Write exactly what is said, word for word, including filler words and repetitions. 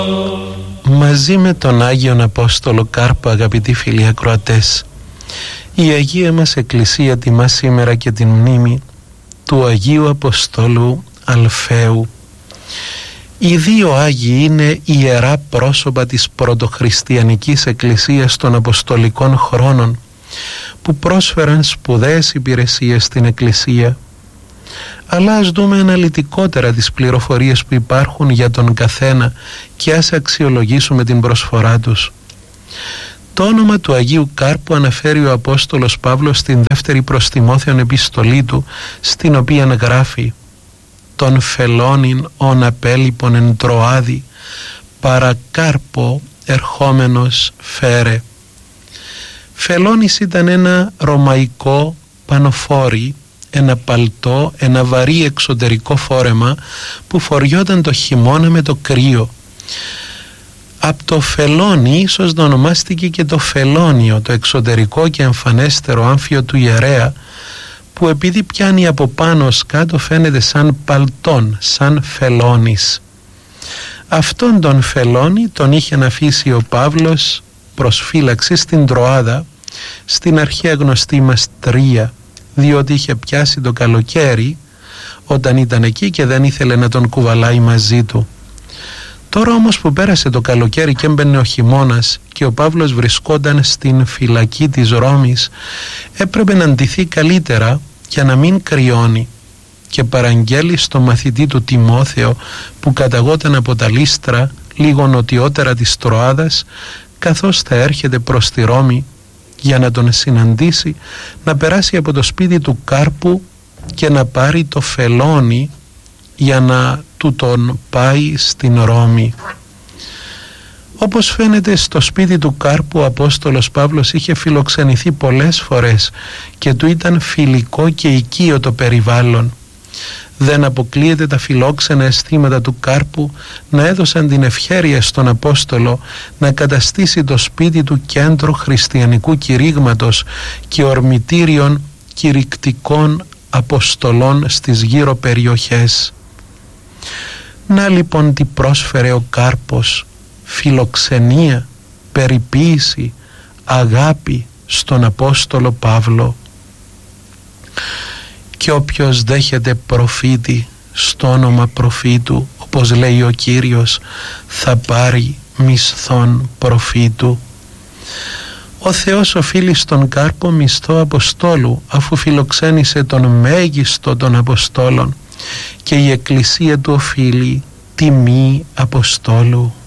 Μαζί με τον Άγιον Απόστολο Κάρπο, αγαπητοί φίλοι ακροατές, η Αγία μας Εκκλησία τιμά σήμερα και την μνήμη του Αγίου Αποστόλου Αλφαίου. Οι δύο Άγιοι είναι ιερά πρόσωπα της πρωτοχριστιανικής Εκκλησίας των Αποστολικών χρόνων, που πρόσφεραν σπουδαίες υπηρεσίες στην Εκκλησία. Αλλά ας δούμε αναλυτικότερα τις πληροφορίες που υπάρχουν για τον καθένα και ας αξιολογήσουμε την προσφορά τους. Το όνομα του Αγίου Κάρπου αναφέρει ο Απόστολος Παύλος στην δεύτερη προς Τιμόθεον επιστολή του, στην οποία γράφει «Τον φελώνην ον απέλειπον εν Τροάδη, παρά Κάρπο ερχόμενος φέρε». Φελώνης ήταν ένα ρωμαϊκό πανοφόρι, ένα παλτό, ένα βαρύ εξωτερικό φόρεμα που φοριόταν το χειμώνα με το κρύο. Από το φελώνι ίσως το ονομάστηκε και το φελώνιο, το εξωτερικό και εμφανέστερο άμφιο του ιερέα, που επειδή πιάνει από πάνω ως κάτω φαίνεται σαν παλτόν, σαν φελώνης. Αυτόν τον φελώνι τον είχε αφήσει ο Παύλος προς φύλαξη στην Τροάδα, στην αρχαία γνωστή μας Τρία, διότι είχε πιάσει το καλοκαίρι όταν ήταν εκεί και δεν ήθελε να τον κουβαλάει μαζί του. Τώρα όμως που πέρασε το καλοκαίρι και έμπαινε ο χειμώνας και ο Παύλος βρισκόταν στην φυλακή της Ρώμης, έπρεπε να ντυθεί καλύτερα για να μην κρυώνει, και παραγγέλει στο μαθητή του Τιμόθεο, που καταγόταν από τα Λύστρα λίγο νοτιότερα της Τροάδας, καθώς θα έρχεται προς τη Ρώμη για να τον συναντήσει, να περάσει από το σπίτι του Κάρπου και να πάρει το φελώνι για να του τον πάει στην Ρώμη. Όπως φαίνεται, στο σπίτι του Κάρπου ο Απόστολος Παύλος είχε φιλοξενηθεί πολλές φορές και του ήταν φιλικό και οικείο το περιβάλλον. Δεν αποκλείεται τα φιλόξενα αισθήματα του Κάρπου να έδωσαν την ευχέρεια στον Απόστολο να καταστήσει το σπίτι του κέντρο χριστιανικού κηρύγματος και ορμητήριων κηρυκτικών αποστολών στις γύρω περιοχές. Να λοιπόν τι πρόσφερε ο Κάρπος: φιλοξενία, περιποίηση, αγάπη στον Απόστολο Παύλο. Και όποιος δέχεται προφήτη στο όνομα προφήτου, όπως λέει ο Κύριος, θα πάρει μισθόν προφήτου. Ο Θεός οφείλει στον Κάρπο μισθό Αποστόλου, αφού φιλοξένησε τον μέγιστο των Αποστόλων, και η Εκκλησία του οφείλει τιμή Αποστόλου.